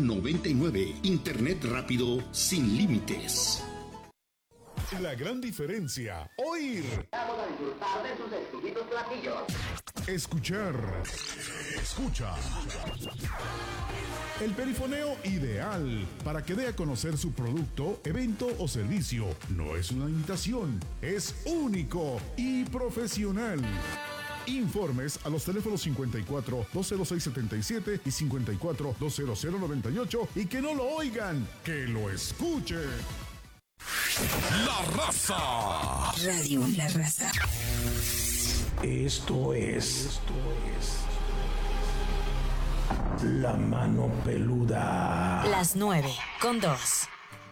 99. Internet rápido sin límites. La gran diferencia. Oír. Vamos a disfrutar de sus exquisitos platillos. Escuchar. Escucha. El perifoneo ideal para que dé a conocer su producto, evento o servicio. No es una imitación, es único y profesional. Informes a los teléfonos 54 206 77 y 54 200 98 y que no lo oigan, que lo escuchen. La Raza. Radio La Raza. Esto es La Mano Peluda. Las 9:02.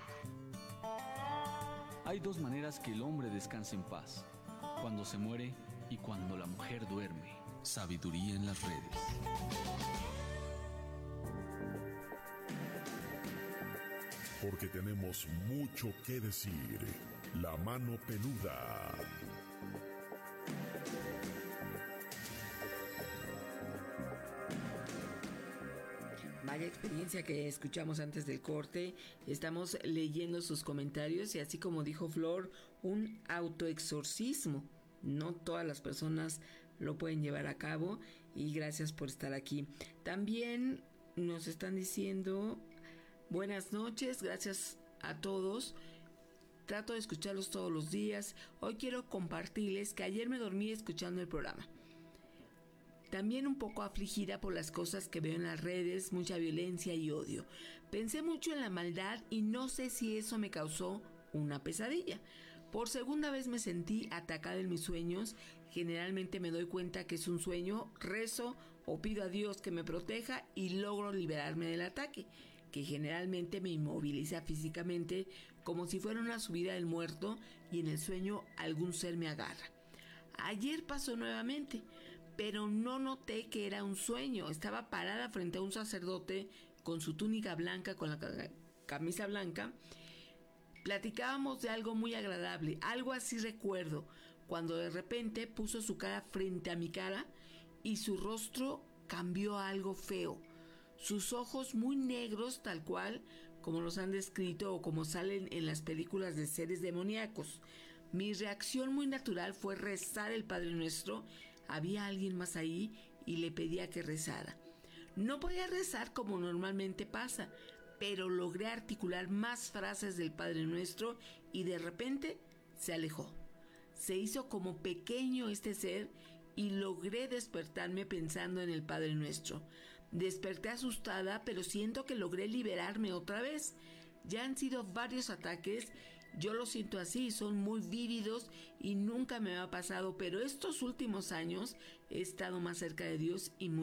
Hay dos maneras que el hombre descansa en paz: cuando se muere y cuando la mujer duerme. Sabiduría en las redes. Porque tenemos mucho que decir. La Mano Peluda. Vaya experiencia que escuchamos antes del corte. Estamos leyendo sus comentarios y así como dijo Flor, un autoexorcismo. No todas las personas lo pueden llevar a cabo y gracias por estar aquí. También nos están diciendo buenas noches, gracias a todos. Trato de escucharlos todos los días. Hoy quiero compartirles que ayer me dormí escuchando el programa. También un poco afligida por las cosas que veo en las redes, mucha violencia y odio. Pensé mucho en la maldad y no sé si eso me causó una pesadilla. Por segunda vez me sentí atacada en mis sueños. Generalmente me doy cuenta que es un sueño, rezo o pido a Dios que me proteja y logro liberarme del ataque, que generalmente me inmoviliza físicamente como si fuera una subida del muerto y en el sueño algún ser me agarra. Ayer pasó nuevamente, pero no noté que era un sueño. Estaba parada frente a un sacerdote con su túnica blanca, con la camisa blanca. Platicábamos de algo muy agradable, algo así recuerdo, cuando de repente puso su cara frente a mi cara y su rostro cambió a algo feo. Sus ojos muy negros, tal cual como los han descrito o como salen en las películas de seres demoníacos. Mi reacción muy natural fue rezar el Padre Nuestro. Había alguien más ahí y le pedía que rezara. No podía rezar como normalmente pasa, pero logré articular más frases del Padre Nuestro y de repente se alejó. Se hizo como pequeño este ser y logré despertarme pensando en el Padre Nuestro. Desperté asustada, pero siento que logré liberarme otra vez. Ya han sido varios ataques, yo lo siento así, son muy vívidos y nunca me ha pasado, pero estos últimos años he estado más cerca de Dios y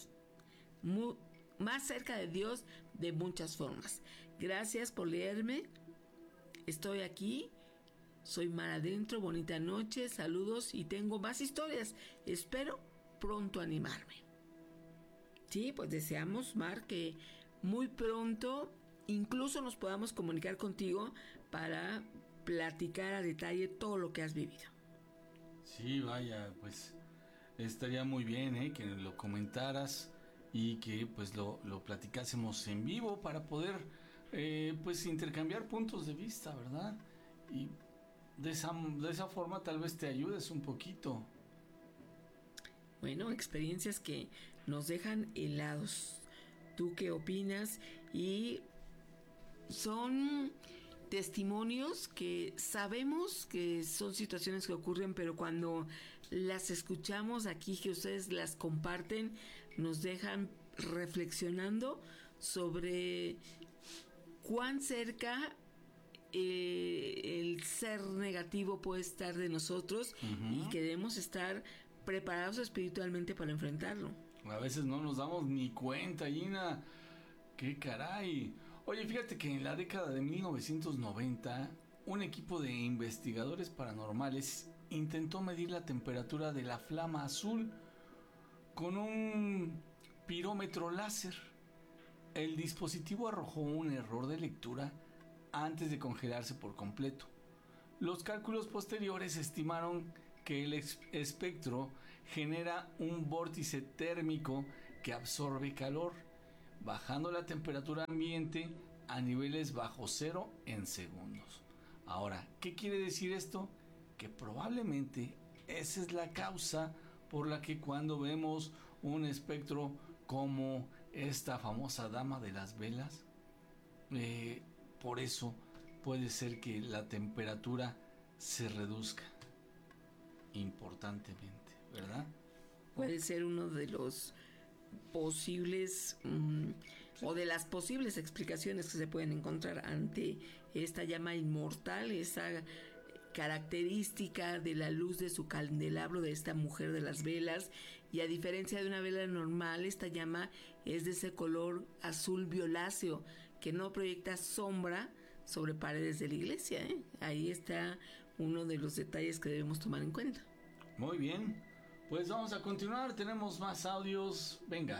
más cerca de Dios de muchas formas. Gracias por leerme. Estoy aquí. Soy Mar Adentro. Bonita noche. Saludos y tengo más historias. Espero pronto animarme. Sí, pues deseamos, Mar, que muy pronto incluso nos podamos comunicar contigo para platicar a detalle todo lo que has vivido. Sí, vaya, pues estaría muy bien, que lo comentaras y que pues lo platicásemos en vivo para poder pues intercambiar puntos de vista, ¿verdad? Y de esa forma tal vez te ayudes un poquito. Bueno, experiencias que nos dejan helados. ¿Tú qué opinas? Y son testimonios que sabemos que son situaciones que ocurren, pero cuando las escuchamos aquí, que ustedes las comparten, nos dejan reflexionando sobre cuán cerca el ser negativo puede estar de nosotros. Uh-huh. Y que debemos estar preparados espiritualmente para enfrentarlo. A veces no nos damos ni cuenta, Gina. ¡Qué caray! Oye, fíjate que en la década de 1990, un equipo de investigadores paranormales intentó medir la temperatura de la flama azul con un pirómetro láser. El dispositivo arrojó un error de lectura antes de congelarse por completo. Los cálculos posteriores estimaron que el espectro genera un vórtice térmico que absorbe calor. bajando la temperatura ambiente a niveles bajo cero en segundos. Ahora, ¿qué quiere decir esto? Que probablemente esa es la causa por la que cuando vemos un espectro como esta famosa dama de las velas, por eso puede ser que la temperatura se reduzca importantemente, ¿verdad? Puede ser uno de los posibles o de las posibles explicaciones que se pueden encontrar ante esta llama inmortal, esa característica de la luz de su candelabro de esta mujer de las velas. Y a diferencia de una vela normal, esta llama es de ese color azul violáceo que no proyecta sombra sobre paredes de la iglesia, ¿eh? Ahí está uno de los detalles que debemos tomar en cuenta. Muy bien, pues vamos a continuar, tenemos más audios, venga.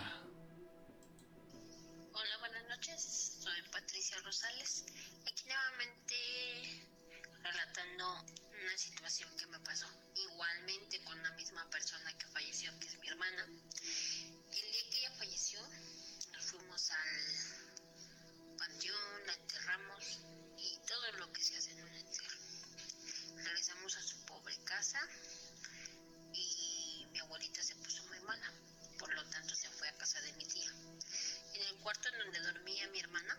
Hola, buenas noches, soy Patricia Rosales, aquí nuevamente relatando una situación que me pasó igualmente con la misma persona que falleció, que es mi hermana. El día que ella falleció, nos fuimos al panteón, la enterramos y todo lo que se hace en un entierro. Regresamos a su pobre casa y mi abuelita se puso muy mala, por lo tanto se fue a casa de mi tía. En el cuarto en donde dormía mi hermana,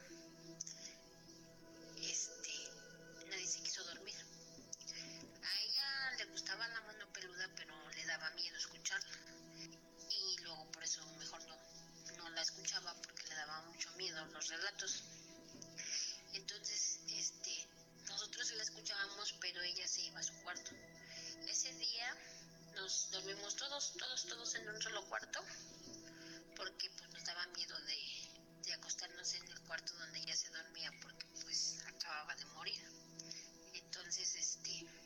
nadie se quiso dormir. A ella le gustaba la mano peluda, pero le daba miedo escucharla. Y luego por eso mejor no la escuchaba, porque le daba mucho miedo los relatos. Entonces, nosotros la escuchábamos, pero ella se iba a su cuarto. Ese día nos dormimos todos en un solo cuarto, porque pues nos daba miedo de acostarnos en el cuarto donde ella se dormía, porque pues acababa de morir. Entonces,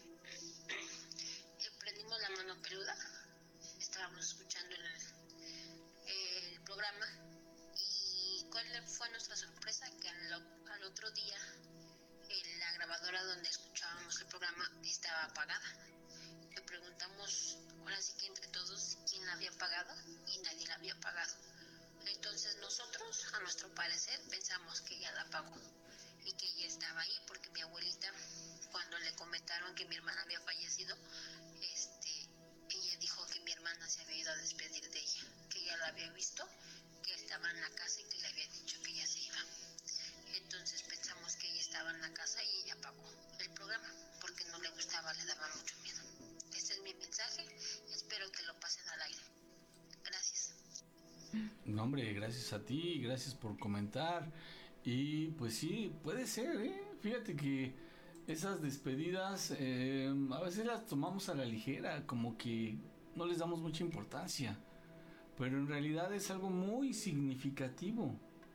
prendimos la mano peluda, estábamos escuchando el programa, y ¿cuál fue nuestra sorpresa? Que al otro día la grabadora donde escuchábamos el programa estaba apagada. Le preguntamos, ahora sí que entre todos, quién la había apagado, y nadie la había apagado. Entonces nosotros, a nuestro parecer, pensamos que ella la apagó y que ella estaba ahí, porque mi abuelita, cuando le comentaron que mi hermana había fallecido, ella dijo que mi hermana se había ido a despedir de ella, que ella la había visto, que estaba en la casa y que le había dicho que ella se iba. Entonces pensamos que ella estaba en la casa y ella apagó el programa, porque no le gustaba, le daba mucho miedo. Este es mi mensaje, espero que lo pasen al aire. Gracias. No, hombre, gracias a ti, gracias por comentar. Y pues sí, puede ser, fíjate que esas despedidas a veces las tomamos a la ligera, como que no les damos mucha importancia, pero en realidad es algo muy significativo.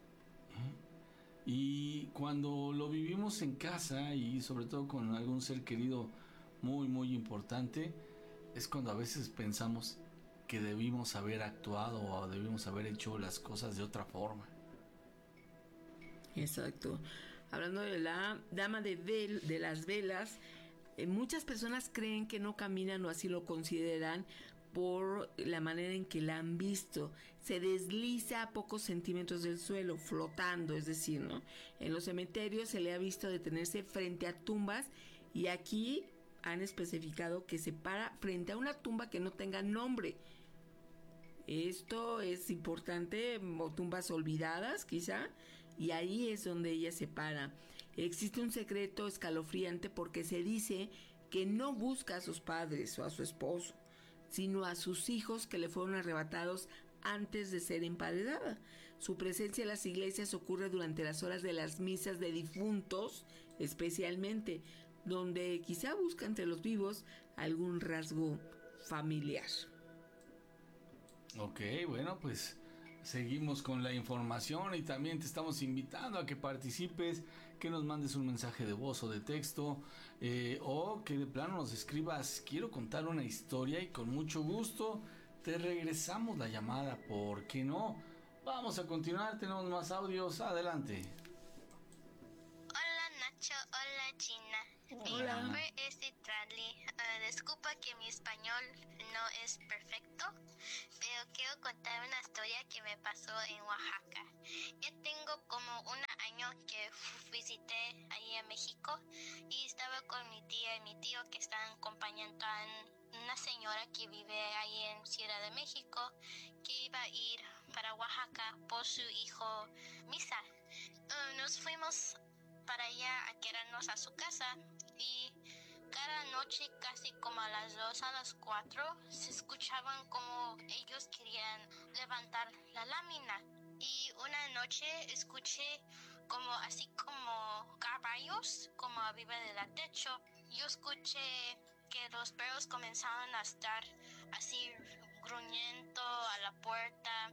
Y cuando lo vivimos en casa, y sobre todo con algún ser querido muy muy importante, es cuando a veces pensamos que debimos haber actuado o debimos haber hecho las cosas de otra forma. Exacto. Hablando de la dama de las velas, muchas personas creen que no caminan, o así lo consideran, por la manera en que la han visto. Se desliza a pocos centímetros del suelo, flotando, es decir, ¿no? En los cementerios se le ha visto detenerse frente a tumbas, y aquí han especificado que se para frente a una tumba que no tenga nombre. Esto es importante, o tumbas olvidadas quizá, y ahí es donde ella se para. Existe un secreto escalofriante, porque se dice que no busca a sus padres o a su esposo, sino a sus hijos que le fueron arrebatados antes de ser emparedada. Su presencia en las iglesias ocurre durante las horas de las misas de difuntos, especialmente, donde quizá busca entre los vivos algún rasgo familiar. Ok, bueno, pues seguimos con la información, y también te estamos invitando a que participes, que nos mandes un mensaje de voz o de texto, o que de plano nos escribas: quiero contar una historia, y con mucho gusto te regresamos la llamada, ¿por qué no? Vamos a continuar, tenemos más audios, adelante. Hola Pancho, hola Gina. Mi Hola. nombre es Itrali. Disculpa que mi español no es perfecto, pero quiero contar una historia que me pasó en Oaxaca. Yo tengo como un año que visité ahí en México y estaba con mi tía y mi tío que están acompañando a una señora que vive ahí en Ciudad de México, que iba a ir para Oaxaca por su hijo Misa. Nos fuimos para allá a quedarnos a su casa y cada noche casi como a las 2 a las 4 se escuchaban como ellos querían levantar la lámina y una noche escuché como así como caballos como arriba del techo. Yo escuché que los perros comenzaron a estar así gruñendo a la puerta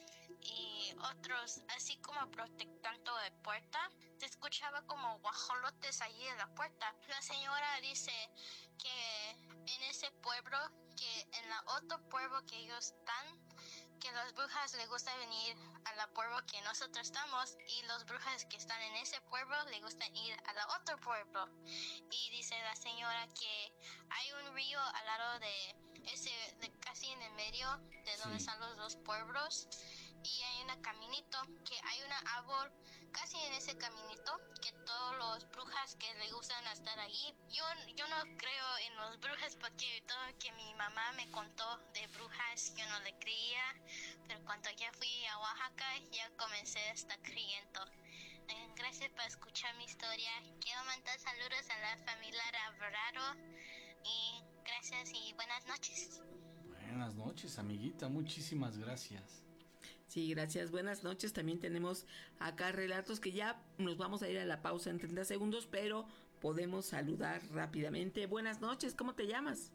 y otros así como protectando la puerta. Se escuchaba como guajolotes allí en la puerta. La señora dice que en ese pueblo, que en la otro pueblo que ellos están, que las brujas les gusta venir a la pueblo que nosotros estamos y los brujas que están en ese pueblo les gusta ir a la otro pueblo. Y dice la señora que hay un río al lado de ese, casi en el medio de donde están los dos pueblos. Y hay un caminito, que hay un árbol casi en ese caminito, que todos los brujas que le gustan estar ahí. Yo no creo en los brujas porque todo lo que mi mamá me contó de brujas yo no le creía, pero cuando ya fui a Oaxaca ya comencé a estar creyendo. Gracias por escuchar mi historia. Quiero mandar saludos a la familia Alvarado y gracias y buenas noches. Buenas noches, amiguita, muchísimas gracias. Sí, gracias. Buenas noches. También tenemos acá relatos que ya nos vamos a ir a la pausa en 30 segundos, pero podemos saludar rápidamente. Buenas noches, ¿cómo te llamas?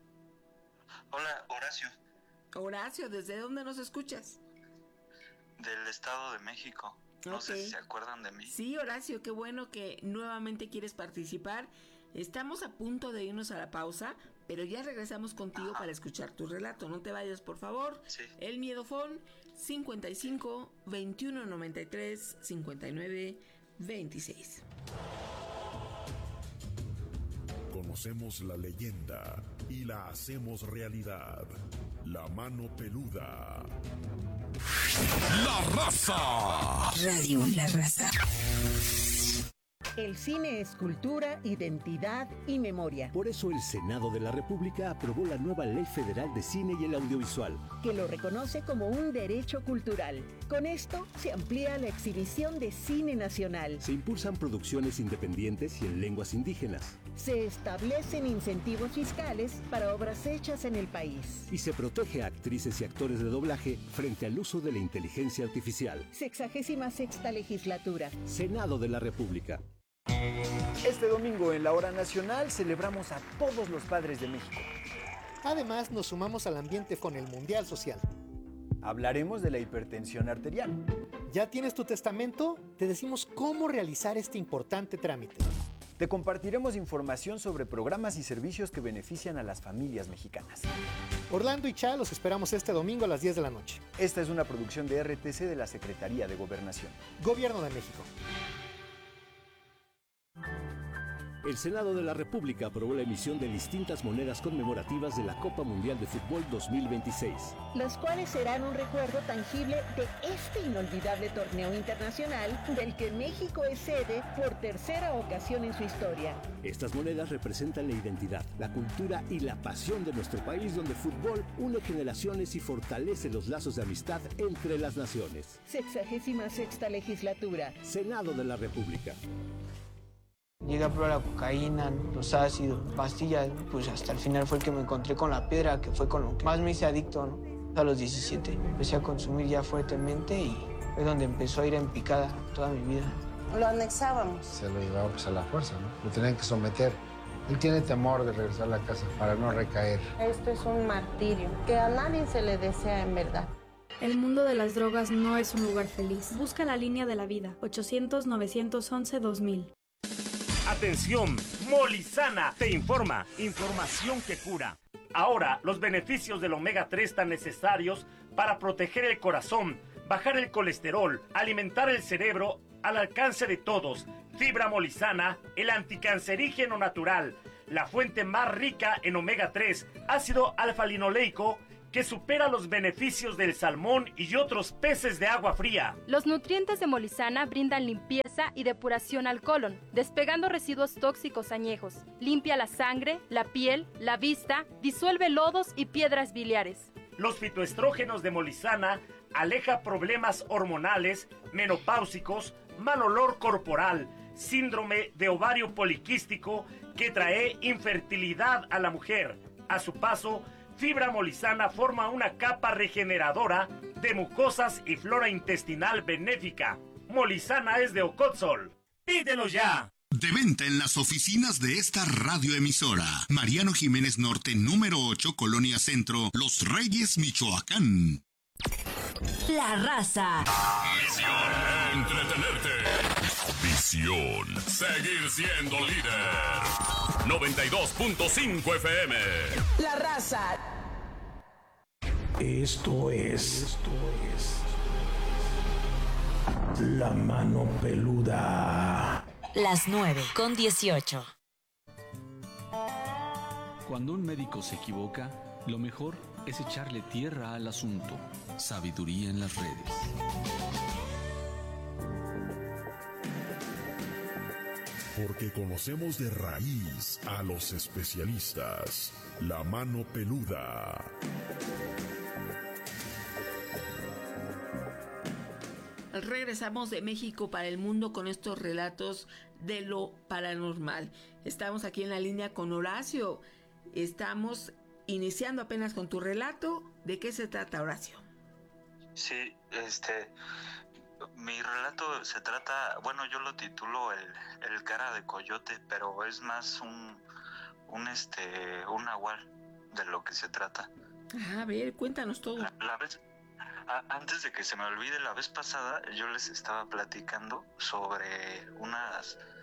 Hola, Horacio. Horacio, ¿desde dónde nos escuchas? Del Estado de México. No sé si se acuerdan de mí. Sí, Horacio, qué bueno que nuevamente quieres participar. Estamos a punto de irnos a la pausa, pero ya regresamos contigo para escuchar tu relato. No te vayas, por favor. Sí. El Miedofón 55 21 93 59 26. Conocemos la leyenda y la hacemos realidad. La mano peluda. La raza. Radio La Raza. El cine es cultura, identidad y memoria. Por eso el Senado de la República aprobó la nueva Ley Federal de Cine y el Audiovisual, que lo reconoce como un derecho cultural. Con esto se amplía la exhibición de cine nacional. Se impulsan producciones independientes y en lenguas indígenas. Se establecen incentivos fiscales para obras hechas en el país. Y se protege a actrices y actores de doblaje frente al uso de la inteligencia artificial. 66ª legislatura. Senado de la República. Este domingo en la Hora Nacional celebramos a todos los padres de México. Además, nos sumamos al ambiente con el Mundial Social. Hablaremos de la hipertensión arterial. ¿Ya tienes tu testamento? Te decimos cómo realizar este importante trámite. Te compartiremos información sobre programas y servicios que benefician a las familias mexicanas. Orlando y Cha los esperamos este domingo a las 10 de la noche. Esta es una producción de RTC de la Secretaría de Gobernación. Gobierno de México. El Senado de la República aprobó la emisión de distintas monedas conmemorativas de la Copa Mundial de Fútbol 2026. Las cuales serán un recuerdo tangible de este inolvidable torneo internacional del que México es sede por tercera ocasión en su historia. Estas monedas representan la identidad, la cultura y la pasión de nuestro país, donde el fútbol une generaciones y fortalece los lazos de amistad entre las naciones. 66ª legislatura. Senado de la República. Llegué a probar la cocaína, los ácidos, pastillas, pues hasta el final fue el que me encontré con la piedra, que fue con lo que más me hice adicto, ¿no? A los 17 empecé a consumir ya fuertemente y fue donde empezó a ir en picada toda mi vida. Lo anexábamos. Se lo llevaba pues a la fuerza, ¿no? Lo tenían que someter. Él tiene temor de regresar a la casa para no recaer. Esto es un martirio que a nadie se le desea en verdad. El mundo de las drogas no es un lugar feliz. Busca la línea de la vida, 800-911-2000. Atención, Molizana te informa. Información que cura. Ahora, los beneficios del omega 3 tan necesarios para proteger el corazón, bajar el colesterol, alimentar el cerebro al alcance de todos. Fibra Molizana, el anticancerígeno natural, la fuente más rica en omega 3, ácido alfa-linoleico, que supera los beneficios del salmón y otros peces de agua fría. Los nutrientes de Molizana brindan limpieza y depuración al colon, despegando residuos tóxicos añejos. Limpia la sangre, la piel, la vista, disuelve lodos y piedras biliares. Los fitoestrógenos de Molizana aleja problemas hormonales, menopáusicos, mal olor corporal, síndrome de ovario poliquístico que trae infertilidad a la mujer. A su paso, Fibra Molizana forma una capa regeneradora de mucosas y flora intestinal benéfica. Molizana es de Ocotzol. ¡Pídelo ya! De venta en las oficinas de esta radioemisora. Mariano Jiménez Norte, número 8, Colonia Centro, Los Reyes, Michoacán. La Raza. Misión: entretenerte. Visión: seguir siendo líder. 92.5 FM. La Raza. Esto es La Mano Peluda. Las 9:18. Cuando un médico se equivoca, lo mejor es echarle tierra al asunto. Sabiduría en las redes. Porque conocemos de raíz a los especialistas. La Mano Peluda. Regresamos de México para el mundo con estos relatos de lo paranormal. Estamos aquí en la línea con Horacio. Estamos iniciando apenas con tu relato. ¿De qué se trata, Horacio? Sí, mi relato se trata, bueno, yo lo titulo el cara de coyote, pero es más un nahual de lo que se trata. A ver, cuéntanos todo. Antes de que se me olvide, la vez pasada yo les estaba platicando sobre una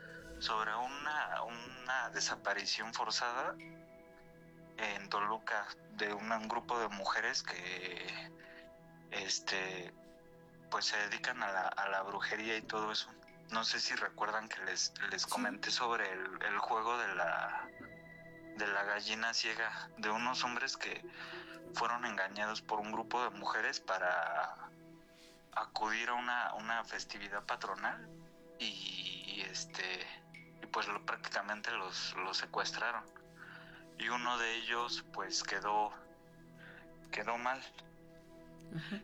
desaparición forzada en Toluca de un grupo de mujeres que pues se dedican a la brujería y todo eso. No sé si recuerdan que les comenté sobre el juego de la gallina ciega, de unos hombres que fueron engañados por un grupo de mujeres para acudir a una festividad patronal y pues prácticamente los secuestraron, y uno de ellos pues quedó mal. Ajá.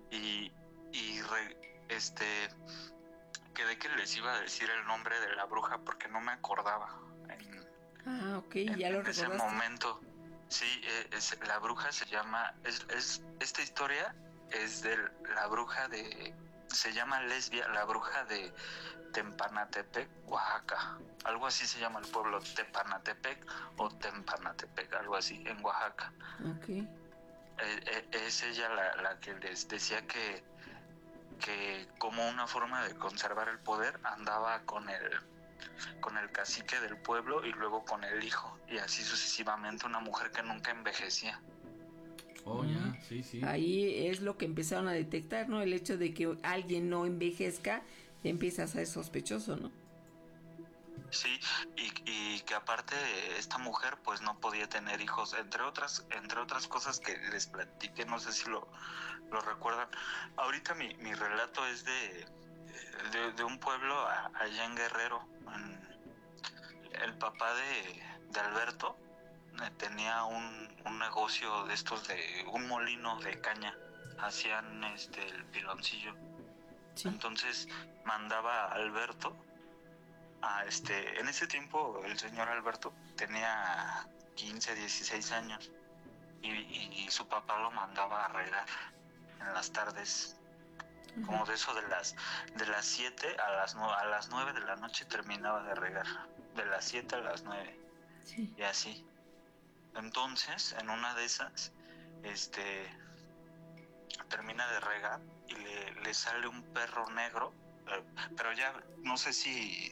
Quedé que les iba a decir el nombre de la bruja porque no me acordaba ok, ya lo recordaste. En ese momento. Sí, la bruja se llama, esta historia es de la bruja se llama Lesbia, la bruja de Tempanatepec, Oaxaca. Algo así se llama el pueblo, Tepanatepec o Tempanatepec, algo así, en Oaxaca. Okay. Es ella la que les decía que como una forma de conservar el poder andaba con el cacique del pueblo y luego con el hijo, y así sucesivamente, una mujer que nunca envejecía. Oh, ya, sí. Ahí es lo que empezaron a detectar, ¿no? El hecho de que alguien no envejezca empieza a ser sospechoso, ¿no? Sí, y que aparte esta mujer pues no podía tener hijos, entre otras cosas que les platiqué, no sé si lo recuerdan. Ahorita mi relato es de un pueblo allá en Guerrero. El papá de Alberto tenía un negocio de estos, de un molino de caña, hacían el piloncillo. Sí. Entonces mandaba a Alberto en ese tiempo el señor Alberto tenía 15, 16 años y su papá lo mandaba a regar en las tardes. Uh-huh. Como de eso de las 7 a las 9 de la noche terminaba de regar, de las 7 a las 9. Sí. Y así. Entonces, en una de esas, termina de regar y le sale un perro negro, pero ya no sé si,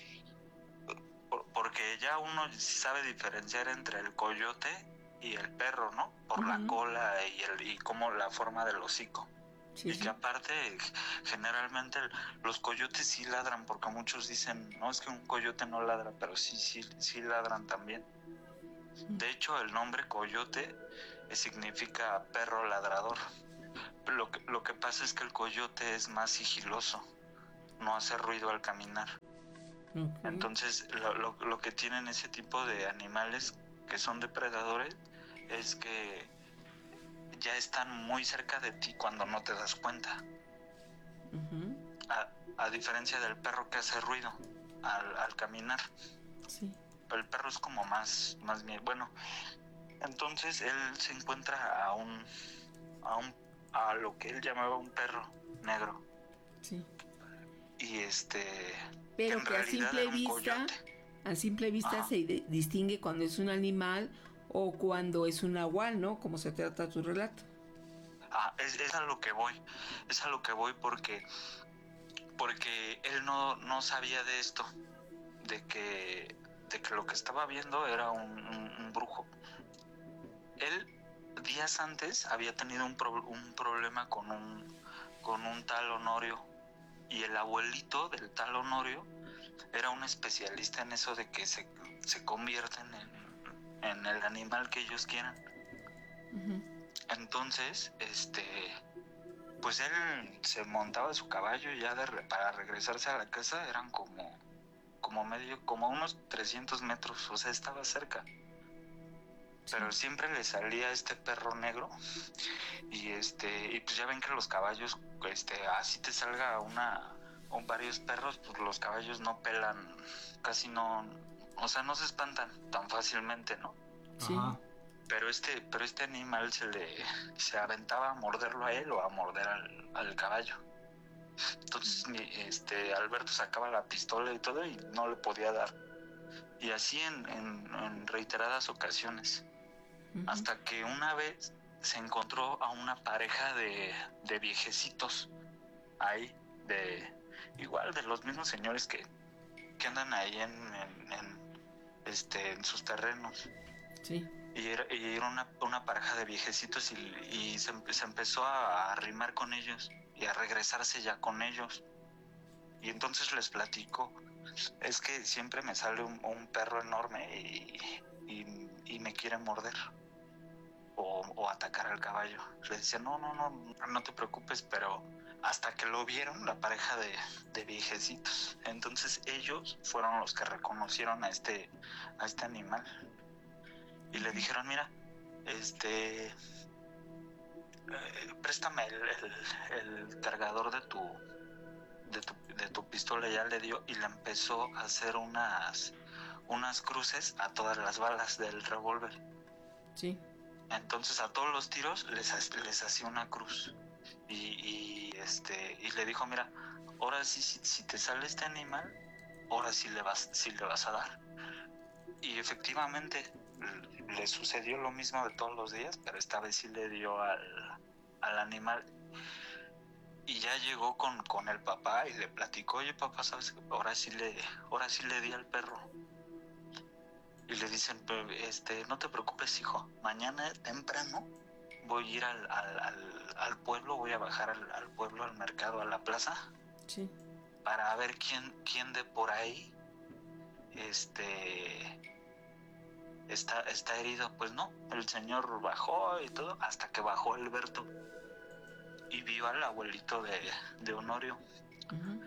porque ya uno sabe diferenciar entre el coyote y el perro, ¿no? Por la cola y como la forma del hocico. Y que aparte, generalmente los coyotes sí ladran, porque muchos dicen, no, es que un coyote no ladra, pero sí ladran también. De hecho, el nombre coyote significa perro ladrador. Lo que pasa es que el coyote es más sigiloso, no hace ruido al caminar. Entonces, lo que tienen ese tipo de animales que son depredadores es que ya están muy cerca de ti cuando no te das cuenta. A diferencia del perro que hace ruido al caminar. Sí. El perro es como más bueno. Entonces él se encuentra a lo que él llamaba un perro negro. Sí. Y pero que a simple vista se distingue cuando es un animal o cuando es un nahual, ¿no? Como se trata tu relato. Es a lo que voy porque él no sabía de esto, de que lo que estaba viendo era un brujo. Él días antes había tenido un problema con un tal Honorio, y el abuelito del tal Honorio era un especialista en eso de que se convierten en el animal que ellos quieran. Entonces, pues él se montaba su caballo y ya para regresarse a la casa eran como unos 300 metros, o sea, estaba cerca. Pero siempre le salía este perro negro y pues ya ven que los caballos, así te salga varios perros, pues los caballos no pelan, casi no, o sea, no se espantan tan fácilmente, ¿no? Sí. Pero este animal se aventaba a morderlo a él o a morder al caballo. Entonces Alberto sacaba la pistola y todo y no le podía dar. Y así en reiteradas ocasiones. Hasta que una vez se encontró a una pareja de viejecitos ahí, igual de los mismos señores que andan ahí en sus terrenos. Sí. Y era una pareja de viejecitos y se empezó a arrimar con ellos y a regresarse ya con ellos. Y entonces les platico, es que siempre me sale un perro enorme y me quiere morder o atacar al caballo. Le decía, no te preocupes, pero hasta que lo vieron, la pareja de viejecitos, entonces ellos fueron los que reconocieron a este animal. Y le dijeron, mira, préstame el cargador de tu pistola. Ya le dio y le empezó a hacer unas cruces a todas las balas del revólver. Sí. Entonces a todos los tiros les hacía una cruz. Y le dijo, mira, ahora sí, si te sale este animal, ahora sí le vas a dar. Y efectivamente le sucedió lo mismo de todos los días, pero esta vez sí le dio al animal. Y ya llegó con el papá y le platicó, oye papá, ¿sabes? Ahora sí le di al perro. Y le dicen, no te preocupes, hijo, mañana temprano voy a ir al pueblo, voy a bajar al pueblo, al mercado, a la plaza. Sí. Para ver quién de por ahí está herido. Pues no, el señor bajó y todo, hasta que bajó Alberto y vio al abuelito de Honorio.